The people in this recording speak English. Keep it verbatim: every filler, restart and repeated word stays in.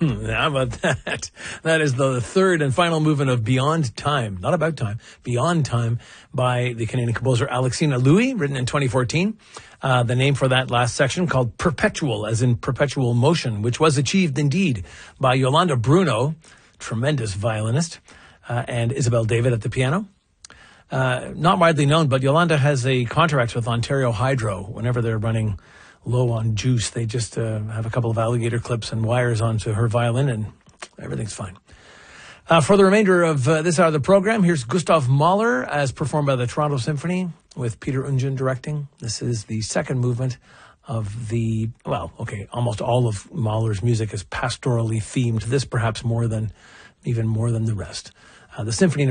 How about that? That is the third and final movement of Beyond Time, not About Time, Beyond Time by the Canadian composer Alexina Louis, written in twenty fourteen. Uh, the name for that last section called Perpetual, as in perpetual motion, which was achieved indeed by Yolanda Bruno, tremendous violinist, uh, and Isabel David at the piano. Uh, not widely known, but Yolanda has a contract with Ontario Hydro. Whenever they're running low on juice, they just uh, have a couple of alligator clips and wires onto her violin, and everything's fine. Uh, for the remainder of uh, this hour of the program, here's Gustav Mahler as performed by the Toronto Symphony with Peter Ungen directing. This is the second movement of the, well, okay, almost all of Mahler's music is pastorally themed. This perhaps more than, even more than the rest. Uh, the symphony